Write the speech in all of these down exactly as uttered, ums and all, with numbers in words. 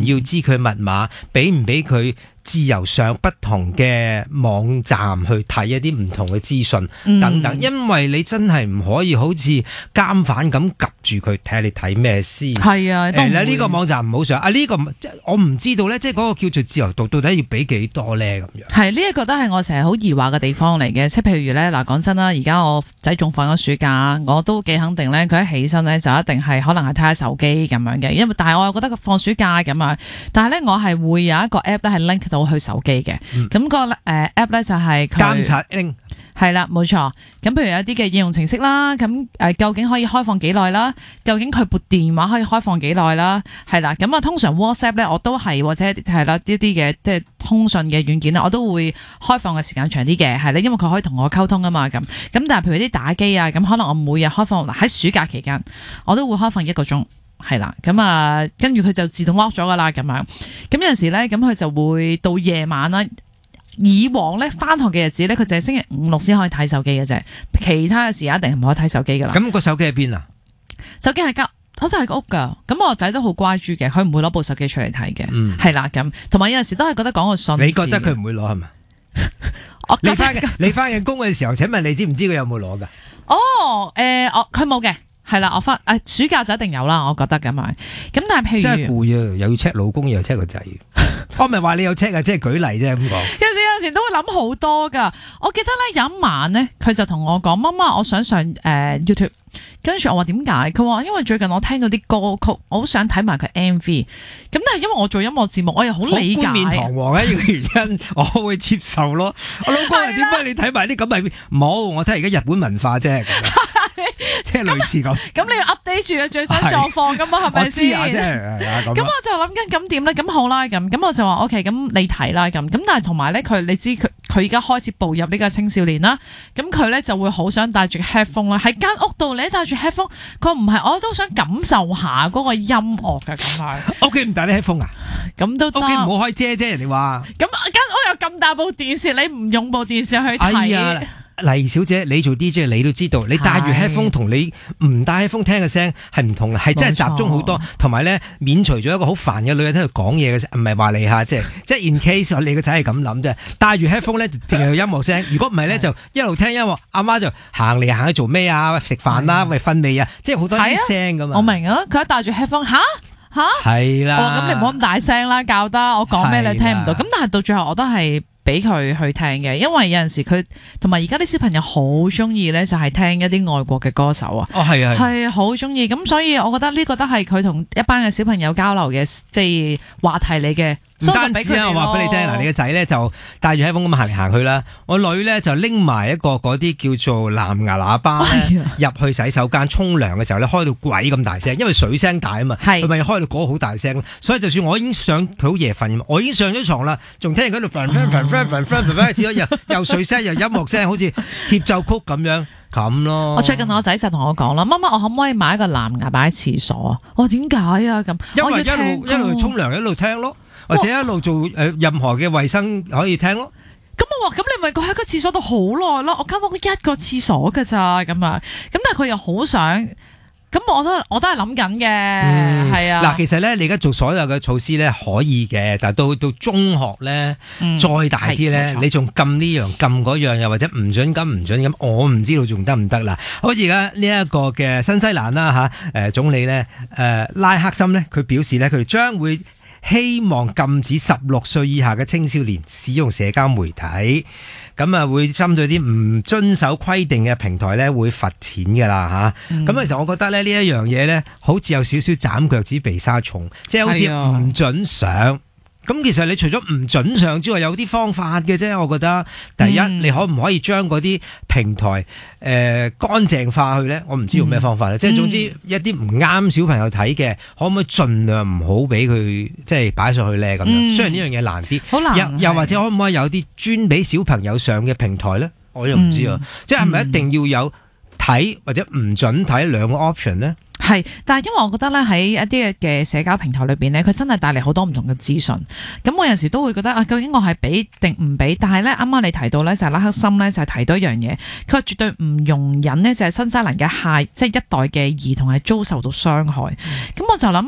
要知佢密碼，俾唔俾佢自由上不同嘅網站去睇一啲唔同嘅資訊等等，嗯、因為你真係唔可以好似監犯咁及住佢睇下你睇咩先。係啊，誒呢、呢個網站唔好上啊！呢、呢個我唔知道咧，即係嗰個叫做自由度到底要俾幾多咧咁樣。係呢一個都係我成日好疑惑嘅地方嚟嘅，即係譬如咧嗱，講真啦，而家我仔仲放緊暑假，我都幾肯定咧，佢一起身咧就一定係可能係睇下手機咁樣嘅，因為但係我又覺得佢放暑假咁啊，但係咧我係會有一個 app 咧係 link 到去手機嘅，咁、嗯那個誒 app 咧就係監察 link。係啦，冇錯。咁譬如有啲嘅應用程式啦，咁誒究竟可以開放幾耐啦？究竟佢部電話可以開放幾耐啦？係啦，咁啊通常 WhatsApp 咧我都係或者係啦一啲嘅即係通訊嘅軟件咧，我都會開放嘅時間長啲嘅，係啦，因為佢可以同我溝通啊嘛咁。咁但係譬如啲打機啊，咁可能我每日開放喺暑假期間，我都會開放一個鐘。係啦，咁啊跟住佢就自動 lock 咗噶啦咁樣。咁有陣時咧，咁佢就會到夜晚啦。以往咧翻學嘅日子咧，佢就係星期五六先可以睇手機嘅啫，其他嘅時間一定係唔可以睇手機噶啦。咁個手機喺邊啊？手機喺間，好似係個屋噶。咁我個仔都好乖豬嘅，佢唔會攞部手機出嚟睇嘅。嗯，係啦咁，同埋有陣時都係覺得講個信。你覺得佢唔會攞係咪？你翻嘅你翻緊工嘅時候，請問你知唔知佢有冇攞噶？哦，誒、呃，我佢冇嘅。係啦，我翻誒暑假就一定有啦，我覺得咁樣。咁但係譬如真係攰啊，又要 check 老公，又要 check 個仔。我唔係話你有 check 啊，即係舉例啫咁講。有時有時都會諗好多噶。我記得咧有一晚咧，佢就同我講：媽媽，我想上誒、呃、YouTube。跟住我話點解？佢話因為最近我聽到啲歌曲，我好想睇埋佢 M V。咁但係因為我做音樂節目，我又好理解。好冠冕堂皇嘅一個原因，我會接受咯。我老公話點解你睇埋啲咁嘅？冇，我睇而家日本文化啫。即係類似咁，咁你要 update 住嘅最新狀況噶嘛，係咪先？我知啊，咁我就諗緊咁點咧？咁好啦，咁咁我就話 OK，咁你睇啦，咁咁但係同埋咧，佢你知佢佢而家開始步入呢個青少年啦，咁佢咧就會好想戴住 headphone 啦，喺間屋度你戴住 headphone，佢唔係，我都想感受下嗰個音樂嘅咁樣。屋企唔戴啲 headphone 啊？咁都得。屋企唔好開遮啫，人哋話。咁間屋有咁大部電視，你唔用部電視去睇？哎黎小姐，你做 D J 你都知道，你戴住 headphone 同你唔戴 headphone 聽嘅聲係唔同嘅，係真係集中好多，同埋咧免除咗一個好煩嘅女人喺度講嘢嘅聲，唔係話你嚇，即係即係 in case 你個仔係咁諗啫。戴住 headphone 咧，淨係有音樂聲，如果唔係咧就一路聽音樂，阿媽就行嚟行去做咩啊？食飯啦，喂瞓未啊？即係好多啲聲咁嘛。我明啊，佢一戴住 headphone 吓？吓？係啦。哦，咁你唔好咁大聲啦，教得我講咩你聽唔到。咁但係到最後我都係俾佢去聽嘅，因為有陣時佢同埋而家啲小朋友好中意咧，就係聽一啲外國嘅歌手啊。哦，係啊，係好中意。咁所以我覺得呢個都係佢同一班嘅小朋友交流嘅即係話題嚟嘅。唔單止啊，我話俾你聽嗱，你個仔咧就帶住 iPhone 咁行嚟行去啦，我女咧就拎埋一個嗰啲叫做藍牙喇叭咧入去洗手間沖涼嘅時候咧，開到鬼咁大聲，因為水聲大啊嘛，係咪開到嗰個好大聲？所以就算我已經上佢好夜瞓，我已經上咗床啦，仲聽佢喺度 friend friend friend friend friend friend friend，只可以又又水聲又音樂聲，好似協奏曲咁樣咁咯。我最近我仔就同我講啦，媽媽，我可唔可以買一個藍牙擺喺廁所啊？我話點解啊？咁因為一路一路沖涼一路聽咯。或者一路做誒任何嘅衛生可以聽咯。咁我話咁你咪喺個廁所度好耐咯，我間屋一個廁所㗎咋咁啊。咁但係佢又好想，咁我都我都係諗緊嘅，係啊。嗱，其實咧你而家做所有嘅措施咧可以嘅，但係到到中學咧、嗯、再大啲咧，你仲禁呢樣禁嗰樣，又或者唔准咁唔准咁，我唔知道仲得唔得啦。好似而家呢一個嘅新西蘭啦嚇，誒總理咧誒拉克森咧，佢表示咧佢哋將會希望禁止十六歲以下嘅青少年使用社交媒體，咁啊會針對啲唔遵守規定嘅平台咧會罰錢㗎啦嚇。咁、嗯、其實我覺得咧呢一樣嘢咧，好似有少少斬腳趾避沙蟲，即係好似唔準上。咁其實你除咗唔準上之外，有啲方法嘅啫。我覺得第一，嗯、你可唔可以將嗰啲平台誒、呃、乾淨化去咧？我唔知用咩方法咧。即係、嗯、總之一啲唔啱小朋友睇嘅，可唔可以盡量唔好俾佢即係擺上去咧？咁樣、嗯、雖然呢樣嘢難啲，好難又又或者可唔可以有啲專俾小朋友上嘅平台咧？我又唔知啊。嗯、即係係咪一定要有睇或者唔準睇兩個 option 咧？係，但係因為我覺得咧喺一啲嘅社交平台裏邊咧，佢真係帶嚟好多唔同嘅資訊。咁我有時都會覺得啊，究竟我係俾定唔俾？但係咧，啱啱你提到咧就係拉克森咧就係提到一樣嘢，佢話絕對唔容忍呢，就係新西蘭嘅下即係一代嘅兒童係遭受到傷害。咁、嗯、我就諗啊，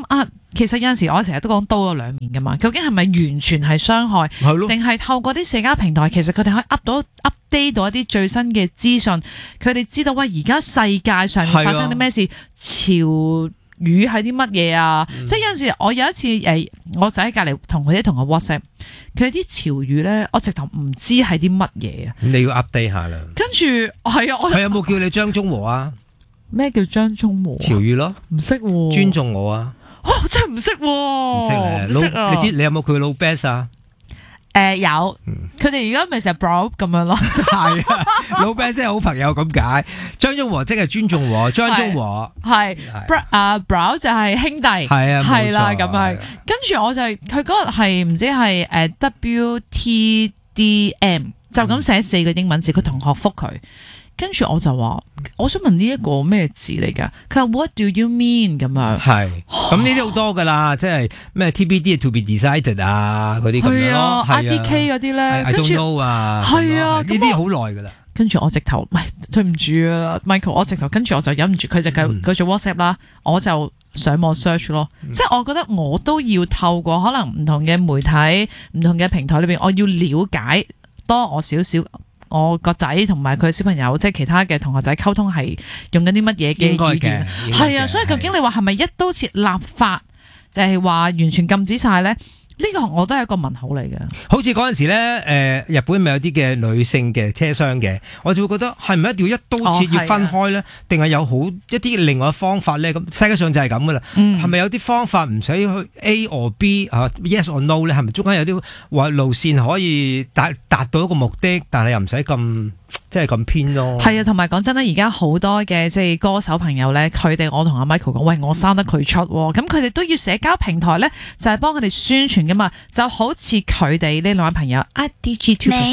其實有陣時我成日都講刀有兩面噶嘛，究竟係咪完全係傷害，定係透過啲社交平台，其實佢哋可以 up 到 update 到一啲最新嘅資訊，佢哋知道喂而家世界上面發生啲咩事，潮語係啲乜嘢啊？嗯、即係有陣時我有一次誒，我仔喺隔離同佢啲同學 WhatsApp，佢啲潮語咧，我直頭唔知係啲乜嘢啊！ 你要 update 下啦。跟住係啊，佢有冇叫你張中和啊？ 咩叫張中和？ 潮語咯， 唔識、啊。尊重我啊！ 哦，真係唔識，唔識啊！你知你有冇佢老 best 啊？ 誒、呃、有，佢哋而家咪成日 bro 咁樣咯。係啊，老 best 即係好朋友咁解。張中和即係尊重和，張中和係 bro 啊 bro 就係兄弟。係啊，係啦咁樣。跟住我就係佢嗰日係唔知係誒 W T D M， 就咁寫四個英文字，佢同學覆佢。跟住我就話，我想問呢一個咩字嚟㗎？佢話 What do you mean 咁樣？係，咁呢啲好多㗎啦，即係咩 T B D to be decided 啊嗰啲咁樣咯 ，I D K 嗰啲咧，I don't know 啊，係啊，呢啲好耐㗎啦。 跟住我直頭，唔係對唔住啊 Michael，我直頭跟住我就忍唔住，佢就繼續做 WhatsApp 啦，我就上網 search 咯，嗯、即係我覺得我都要透過可能唔同嘅媒體、唔同嘅平台裏邊，我要了解多我少少。我個仔同埋佢小朋友，即係其他嘅同學仔溝通係用緊啲乜嘢嘅意見？係啊，所以究竟你話係咪一刀切立法，就係話完全禁止晒咧？呢、這個我都係一個問號嚟嘅。好似嗰陣時咧，誒、呃、日本咪有啲嘅女性嘅車廂嘅，我就會覺得係咪一定要一刀切要分開咧？定係、哦、有好一啲另外嘅方法咧？咁世界上就係咁噶啦。係咪、嗯、有啲方法唔使去 A or B 啊 ？Yes or no 咧？係咪中間有啲話路線可以達達到一個目的，但係又唔使咁即係咁偏咯？係啊，同埋講真咧，而家好多嘅即係歌手朋友咧，佢哋我同阿 Michael 講，喂，我生得佢出，咁佢哋都要社交平台咧，就係幫佢哋宣傳噶嘛，就好似佢哋呢兩位朋友 I D G two。